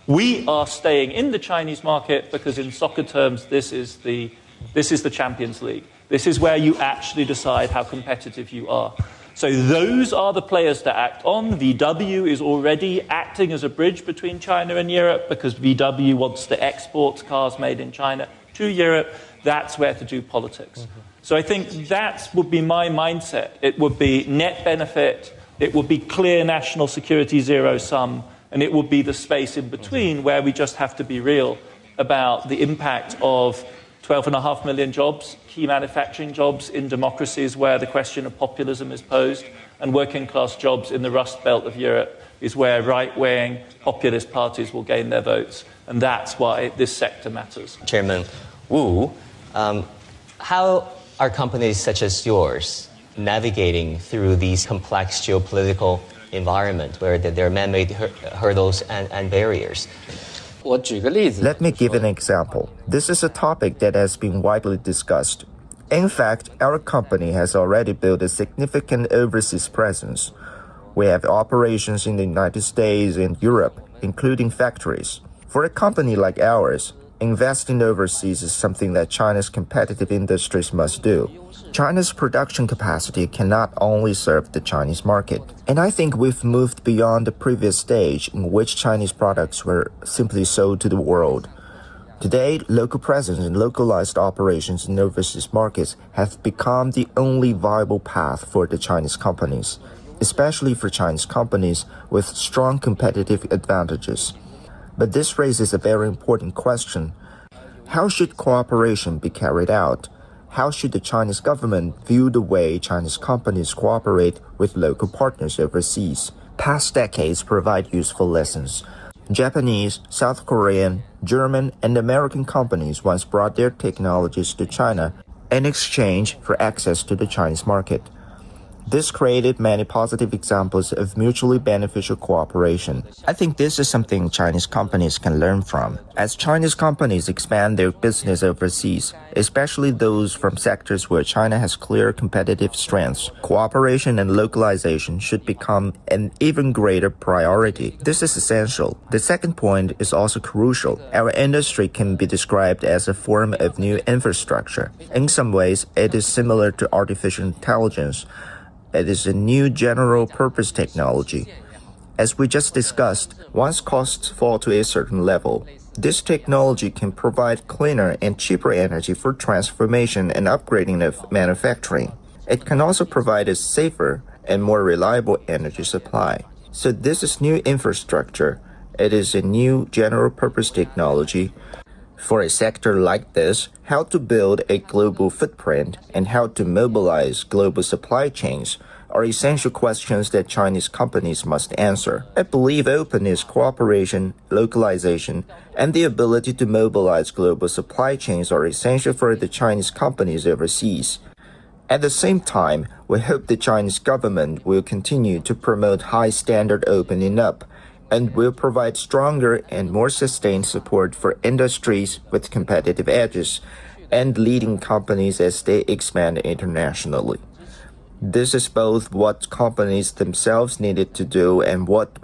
We are staying in the Chinese market because in soccer terms, this is the Champions League. This is where you actually decide how competitive you are. So those are the players to act on. VW is already acting as a bridge between China and Europe because VW wants to export cars made in China to Europe. That's where to do politics. Mm-hmm. So I think that would be my mindset. It would be net benefit. It would be clear national security zero sum. And it would be the space in between where we just have to be real about the impact of 12.5 million jobs, key manufacturing jobs in democracies where the question of populism is posed, and working-class jobs in the Rust Belt of Europe is where right-wing populist parties will gain their votes. And that's why this sector matters. Chairman Wu, how are companies such as yours navigating through these complex geopolitical environment where there are man-made hurdles and barriers? Let me give an example. This is a topic that has been widely discussed. In fact, our company has already built a significant overseas presence. We have operations in the United States and Europe, including factories. For a company like ours, investing overseas is something that China's competitive industries must do. China's production capacity cannot only serve the Chinese market. And I think we've moved beyond the previous stage in which Chinese products were simply sold to the world. Today, local presence and localized operations in overseas markets have become the only viable path for the Chinese companies, especially for Chinese companies with strong competitive advantages. But this raises a very important question. How should cooperation be carried out? How should the Chinese government view the way Chinese companies cooperate with local partners overseas? Past decades provide useful lessons. Japanese, South Korean, German, and American companies once brought their technologies to China in exchange for access to the Chinese market. This created many positive examples of mutually beneficial cooperation. I think this is something Chinese companies can learn from. As Chinese companies expand their business overseas, especially those from sectors where China has clear competitive strengths, cooperation and localization should become an even greater priority. This is essential. The second point is also crucial. Our industry can be described as a form of new infrastructure. In some ways, it is similar to artificial intelligence. It is a new general-purpose technology. As we just discussed, once costs fall to a certain level, this technology can provide cleaner and cheaper energy for transformation and upgrading of manufacturing. It can also provide a safer and more reliable energy supply. So this is new infrastructure. It is a new general-purpose technology. For a sector like this, how to build a global footprint and how to mobilize global supply chains are essential questions that Chinese companies must answer. I believe openness, cooperation, localization, and the ability to mobilize global supply chains are essential for the Chinese companies overseas. At the same time, we hope the Chinese government will continue to promote high-standard opening up and will provide stronger and more sustained support for industries with competitive edges and leading companies as they expand internationally. This is both what companies themselves needed to do and what